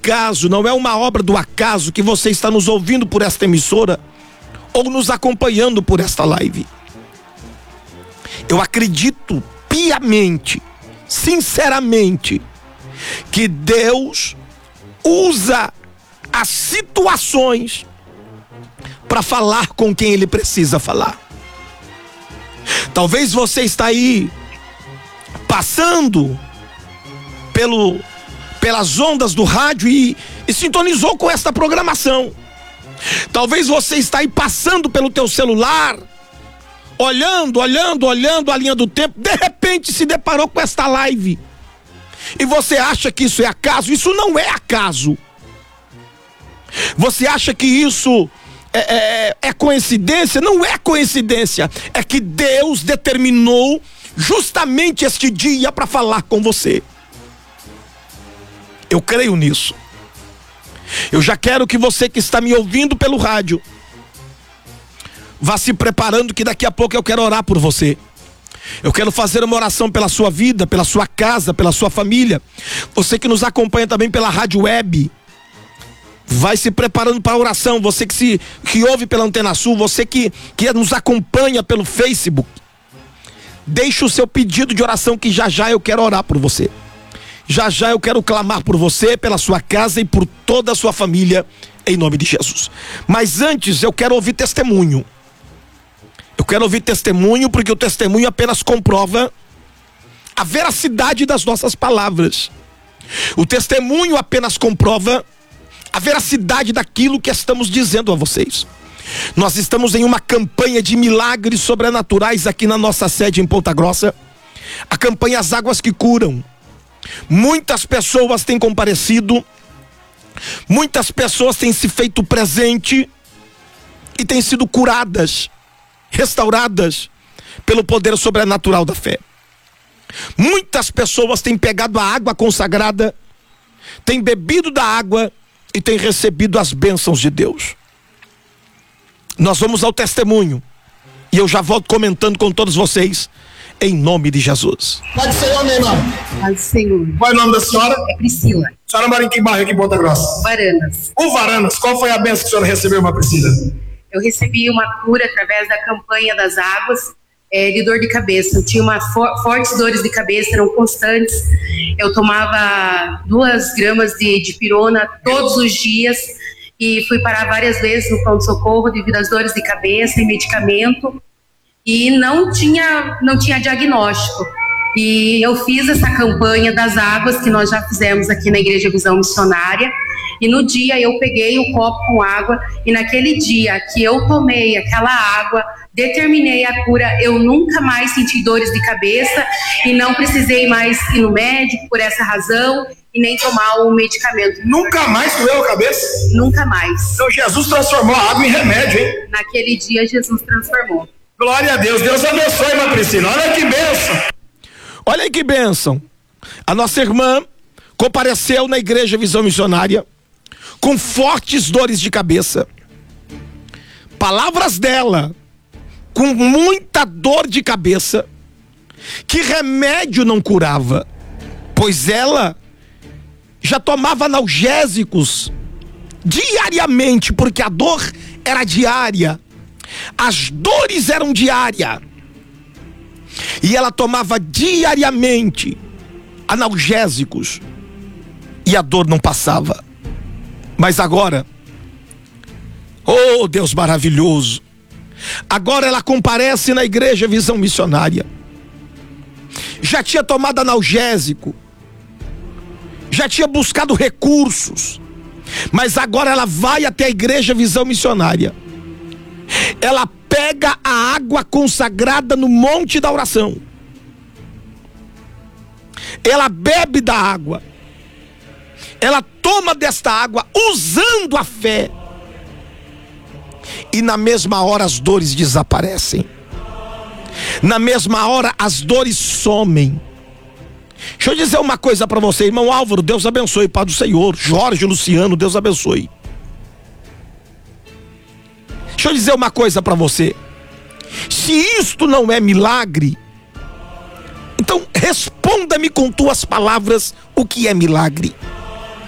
acaso, não é uma obra do acaso que você está nos ouvindo por esta emissora ou nos acompanhando por esta live. Eu acredito piamente, sinceramente, que Deus usa as situações para falar com quem Ele precisa falar. Talvez você está aí passando pelas ondas do rádio e sintonizou com esta programação. Talvez você está aí passando pelo teu celular, olhando a linha do tempo, de repente se deparou com esta live. E você acha que isso é acaso? Isso não é acaso. Você acha que isso é coincidência? Não é coincidência. É que Deus determinou justamente este dia para falar com você. Eu creio nisso. Eu já quero que você que está me ouvindo pelo rádio vá se preparando, que daqui a pouco eu quero orar por você. Eu quero fazer uma oração pela sua vida, pela sua casa, pela sua família. Você que nos acompanha também pela rádio web, vai se preparando para a oração. Você que ouve pela Antena Sul, você que nos acompanha pelo Facebook, deixe o seu pedido de oração, que já já eu quero orar por você. Já já eu quero clamar por você, pela sua casa e por toda a sua família, em nome de Jesus. Mas antes eu quero ouvir testemunho. Eu quero ouvir testemunho, porque o testemunho apenas comprova a veracidade das nossas palavras. O testemunho apenas comprova a veracidade daquilo que estamos dizendo a vocês. Nós estamos em uma campanha de milagres sobrenaturais aqui na nossa sede em Ponta Grossa. A campanha As Águas que Curam. Muitas pessoas têm comparecido, muitas pessoas têm se feito presente e têm sido curadas, restauradas pelo poder sobrenatural da fé. Muitas pessoas têm pegado a água consagrada, têm bebido da água e têm recebido as bênçãos de Deus. Nós vamos ao testemunho e eu já volto comentando com todos vocês, em nome de Jesus. Pai do Senhor, minha irmã. Pai do Senhor. Qual é o nome da senhora? É Priscila. A senhora mora em que bairro aqui em Ponta Grossa? Varanas. O Varanas. Qual foi a bênção que a senhora recebeu, irmã Priscila? Eu recebi uma cura através da campanha das águas de dor de cabeça. Eu tinha fortes dores de cabeça, eram constantes. Eu tomava 2 gramas de pirona todos os dias e fui parar várias vezes no pronto-socorro devido às dores de cabeça e medicamento. E não tinha diagnóstico. E eu fiz essa campanha das águas que nós já fizemos aqui na Igreja Visão Missionária. E no dia eu peguei o copo com água e naquele dia que eu tomei aquela água, determinei a cura, eu nunca mais senti dores de cabeça e não precisei mais ir no médico por essa razão e nem tomar o medicamento. Nunca mais doeu a cabeça? Nunca mais. Então Jesus transformou a água em remédio, hein? Naquele dia Jesus transformou. Glória a Deus. Deus abençoe, irmã Priscila. Olha que bênção. Olha aí que bênção. A nossa irmã compareceu na Igreja Visão Missionária com fortes dores de cabeça. Palavras dela, com muita dor de cabeça, que remédio não curava, pois ela já tomava analgésicos diariamente, porque a dor era diária, as dores eram diárias, e ela tomava diariamente analgésicos e a dor não passava. Mas agora, oh Deus maravilhoso, agora ela comparece na Igreja Visão Missionária. Já tinha tomado analgésico, já tinha buscado recursos, mas agora ela vai até a Igreja Visão Missionária. Ela pega a água consagrada no Monte da Oração. Ela bebe da água. Ela toma desta água usando a fé. E na mesma hora as dores desaparecem. Na mesma hora as dores somem. Deixa eu dizer uma coisa para você, irmão Álvaro, Deus abençoe, Pai do Senhor. Jorge, Luciano, Deus abençoe. Deixa eu dizer uma coisa para você. Se isto não é milagre, então responda-me com tuas palavras o que é milagre.